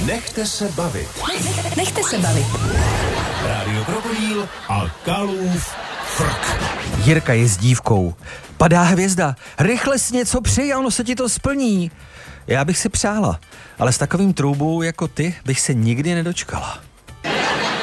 Nechte se bavit. Nechte se bavit. Rádio Krokodýl a Kalův frk. Jirka je s dívkou. Padá hvězda. Rychle si něco přij, ono se ti to splní. Já bych si přála, ale s takovým troubou jako ty bych se nikdy nedočkala.